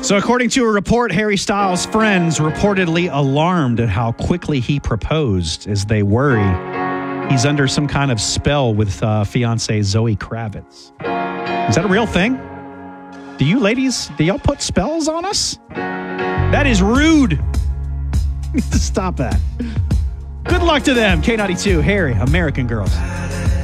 So according to a report, Harry Styles' friends reportedly alarmed at how quickly he proposed as they worry he's under some kind of spell with fiancée Zoe Kravitz. Is that a real thing? Do you ladies, do y'all put spells on us? That is rude. You need to stop that. Good luck to them. K92, Harry, American Girls.